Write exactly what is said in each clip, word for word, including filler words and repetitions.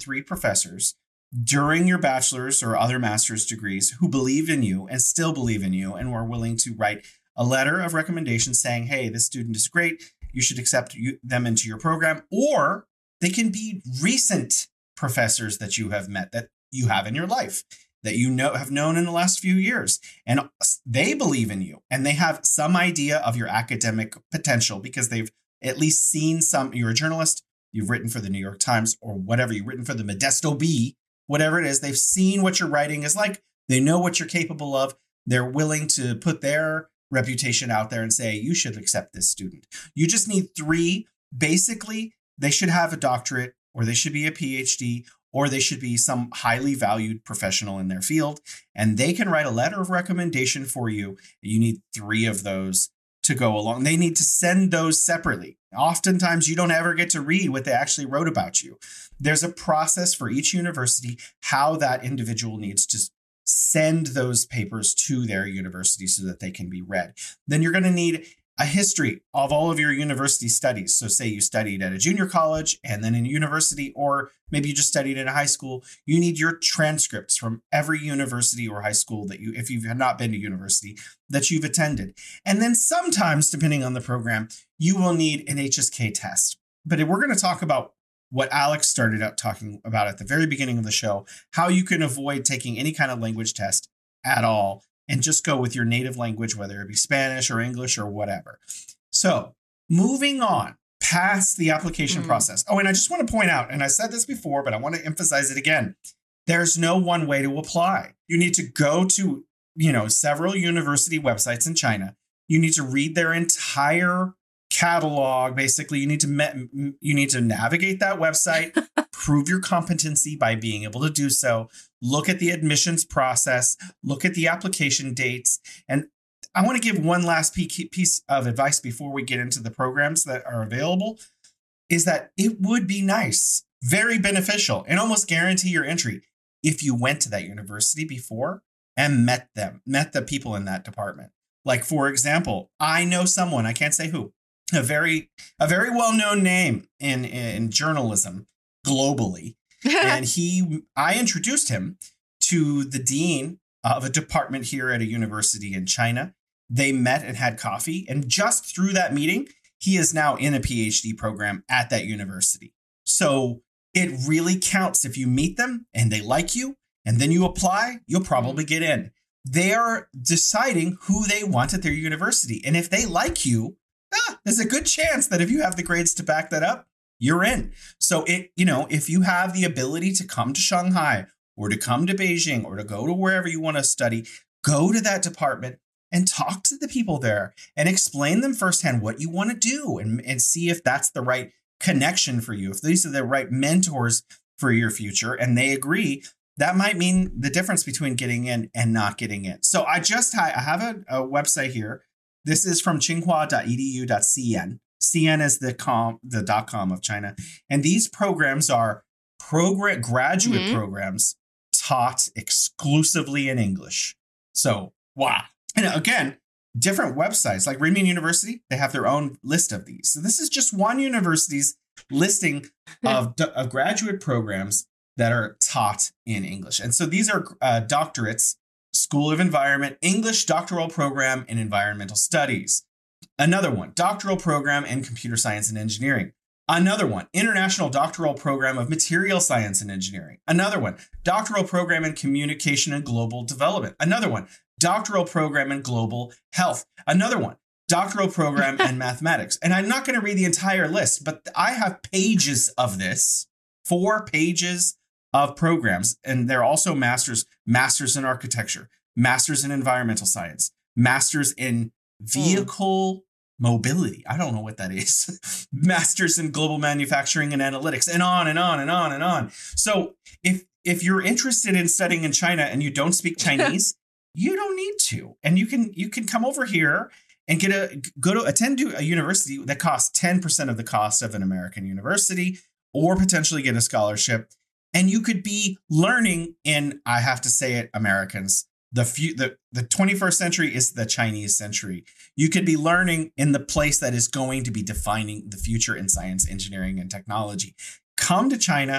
three professors during your bachelor's or other master's degrees who believe in you and still believe in you and are willing to write a letter of recommendation saying, hey, this student is great. You should accept you, them into your program. Or they can be recent professors that you have met, that you have in your life, that you know have known in the last few years. And they believe in you and they have some idea of your academic potential because they've at least seen some, you're a journalist, you've written for the New York Times or whatever, you've written for the Modesto Bee, whatever it is, they've seen what your writing is like. They know what you're capable of. They're willing to put their reputation out there and say, you should accept this student. You just need three. Basically, they should have a doctorate or they should be a P H D or they should be some highly valued professional in their field. And they can write a letter of recommendation for you. You need three of those to go along. They need to send those separately. Oftentimes, you don't ever get to read what they actually wrote about you. There's a process for each university, how that individual needs to send those papers to their university so that they can be read. Then you're going to need a history of all of your university studies. So say you studied at a junior college and then in university, or maybe you just studied in a high school. You need your transcripts from every university or high school that you, if you've not been to university, that you've attended. And then sometimes, depending on the program, you will need an H S K test. But we're going to talk about what Alex started out talking about at the very beginning of the show, how you can avoid taking any kind of language test at all and just go with your native language, whether it be Spanish or English or whatever. So moving on past the application mm. process. Oh, and I just want to point out, and I said this before, but I want to emphasize it again. There's no one way to apply. You need to go to, you know, several university websites in China. You need to read their entire catalog. Basically, you need to me- you need to navigate that website, prove your competency by being able to do so. Look at the admissions process, look at the application dates. And I want to give one last piece of advice before we get into the programs that are available, is that it would be nice, very beneficial, and almost guarantee your entry if you went to that university before and met them, met the people in that department. Like, for example, I know someone, I can't say who, a very, a very well-known name in, in journalism globally. And he, I introduced him to the dean of a department here at a university in China. They met and had coffee. And just through that meeting, he is now in a P H D program at that university. So it really counts if you meet them and they like you and then you apply, you'll probably get in. They are deciding who they want at their university. And if they like you, ah, there's a good chance that if you have the grades to back that up, you're in. So it, you know, if you have the ability to come to Shanghai or to come to Beijing or to go to wherever you want to study, go to that department and talk to the people there and explain them firsthand what you want to do and, and see if that's the right connection for you. If these are the right mentors for your future and they agree, that might mean the difference between getting in and not getting in. So I just I have a, a website here. This is from tsinghua dot e d u dot c n. C N is the com, the dot com of China. And these programs are program graduate mm-hmm. programs taught exclusively in English. So, wow. And again, different websites like Renmin University, they have their own list of these. So this is just one university's listing of, of graduate programs that are taught in English. And so these are uh, doctorates, School of Environment, English Doctoral Program in Environmental Studies. Another one, Doctoral Program in Computer Science and Engineering. Another one, International Doctoral Program of Material Science and Engineering. Another one, Doctoral Program in Communication and Global Development. Another one, Doctoral Program in Global Health. Another one, Doctoral Program in Mathematics. And I'm not going to read the entire list, but I have pages of this, four pages of programs. And they're also masters, masters in architecture, masters in environmental science, masters in vehicle mobility. I don't know what that is. Masters in global manufacturing and analytics, and on and on and on and on. So if if you're interested in studying in China and you don't speak Chinese, you don't need to. And you can you can come over here and get a go to attend to a university that costs ten percent of the cost of an American university, or potentially get a scholarship. And you could be learning in, I have to say it, Americans. The, few, the the twenty-first century is the Chinese century. You could be learning in the place that is going to be defining the future in science, engineering, and technology. Come to China,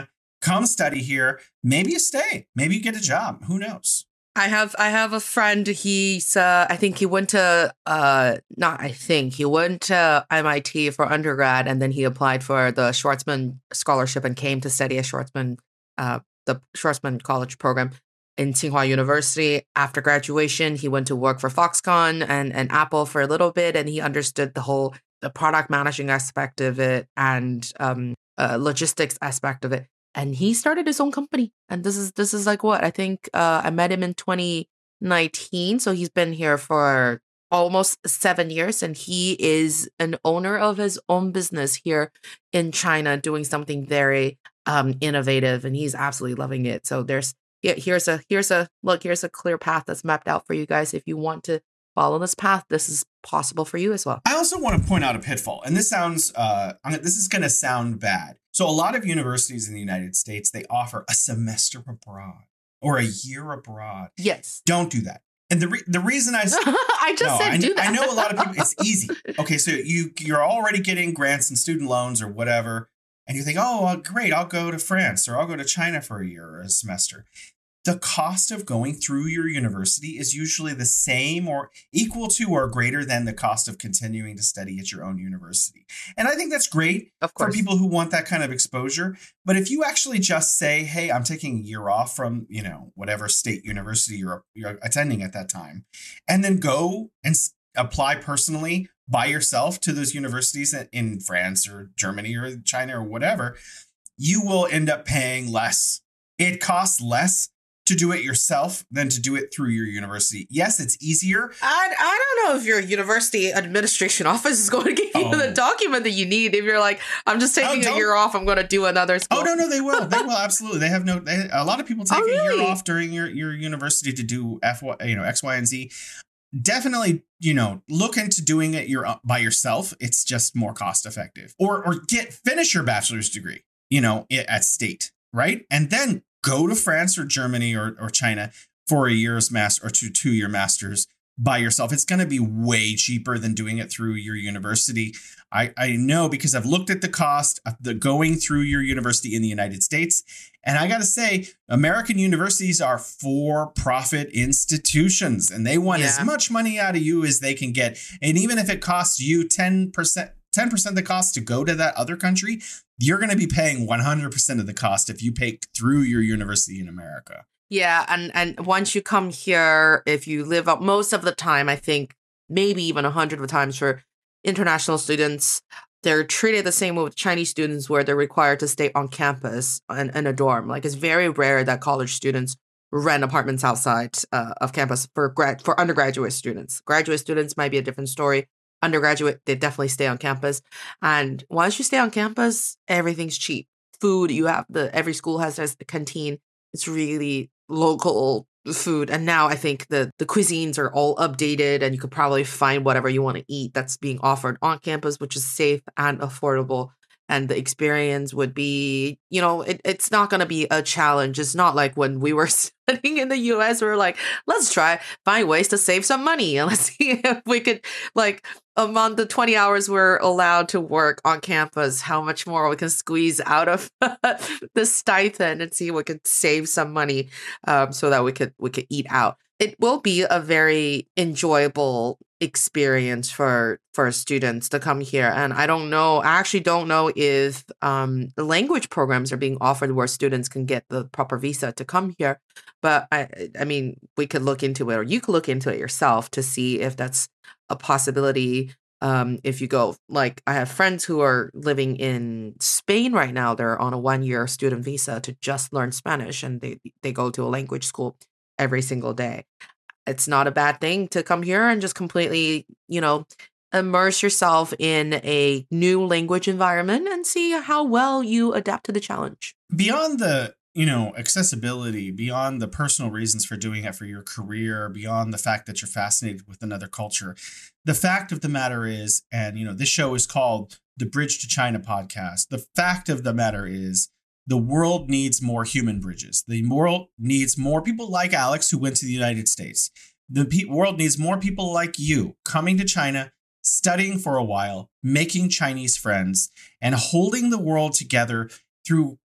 come study here. Maybe you stay. Maybe you get a job. Who knows? I have I have a friend. He's uh, I think he went to uh not I think he went to M I T for undergrad, and then he applied for the Schwarzman scholarship and came to study at Schwarzman uh the Schwarzman College program in Tsinghua University. After graduation, he went to work for Foxconn and and Apple for a little bit, and he understood the whole the product managing aspect of it and um uh, logistics aspect of it. And he started his own company. And this is this is like what I think uh, I met him in twenty nineteen. So he's been here for almost seven years. And he is an owner of his own business here in China, doing something very um, innovative. And he's absolutely loving it. So there's yeah, here's a here's a look, here's a clear path that's mapped out for you guys. If you want to follow this path, this is possible for you as well. I also want to point out a pitfall. And this sounds uh, this is going to sound bad. So a lot of universities in the United States, they offer a semester abroad or a year abroad. Yes. Don't do that. And the re- the reason I I just no, said I, do that. I know a lot of people. It's easy. Okay, so you you're already getting grants and student loans or whatever, and you think, oh, well, great, I'll go to France or I'll go to China for a year or a semester. The cost of going through your university is usually the same or equal to or greater than the cost of continuing to study at your own university. And I think that's great for people who want that kind of exposure. But if you actually just say, hey, I'm taking a year off from, you know, whatever state university you're, you're attending at that time, and then go and apply personally by yourself to those universities in France or Germany or China or whatever, you will end up paying less. It costs less to do it yourself than to do it through your university. Yes, it's easier. I, I don't know if your university administration office is going to give you oh. the document that you need. If you're like, I'm just taking oh, a year off, I'm going to do another school. Oh, no, no, they will. They will, absolutely. They have no, they, a lot of people take oh, really? a year off during your, your university to do F, you know, X, Y, and Z. Definitely, you know, look into doing it your, by yourself. It's just more cost effective. Or, or get, finish your bachelor's degree, you know, at state, right? And then go to France or Germany or, or China for a year's master or two two year masters by yourself. It's going to be way cheaper than doing it through your university. I, I know because I've looked at the cost of the going through your university in the United States. And I got to say, American universities are for-profit institutions and they want yeah. as much money out of you as they can get. And even if it costs you ten percent, ten percent of the cost to go to that other country, you're going to be paying one hundred percent of the cost if you pay through your university in America. Yeah. And, and once you come here, if you live up most of the time, I think maybe even a hundred of times for international students, they're treated the same way with Chinese students where they're required to stay on campus in, in a dorm. Like it's very rare that college students rent apartments outside uh, of campus for grad for undergraduate students. Graduate students might be a different story. Undergraduate, they definitely stay on campus. And once you stay on campus, everything's cheap. Food, you have the, every school has a canteen. It's really local food. And now I think the, the cuisines are all updated and you could probably find whatever you want to eat that's being offered on campus, which is safe and affordable. And the experience would be, you know, it, it's not going to be a challenge. It's not like when we were studying in the U S, we were like, let's try find ways to save some money. And let's see if we could, like, among the twenty hours we're allowed to work on campus, how much more we can squeeze out of the stipend and see if we could save some money um, so that we could we could eat out. It will be a very enjoyable experience for for students to come here. And I don't know, I actually don't know if um, the language programs are being offered where students can get the proper visa to come here. But I, I mean, we could look into it, or you could look into it yourself to see if that's a possibility. Um, if you go, like I have friends who are living in Spain right now. They're on a one-year student visa to just learn Spanish, and they they go to a language school every single day. It's not a bad thing to come here and just completely, you know, immerse yourself in a new language environment and see how well you adapt to the challenge. Beyond the, you know, accessibility, beyond the personal reasons for doing it for your career, beyond the fact that you're fascinated with another culture, the fact of the matter is, and, you know, this show is called the Bridge to China podcast. The fact of the matter is, the world needs more human bridges. The world needs more people like Alex who went to the United States. The pe- world needs more people like you coming to China, studying for a while, making Chinese friends, and holding the world together through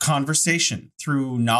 conversation, through knowledge.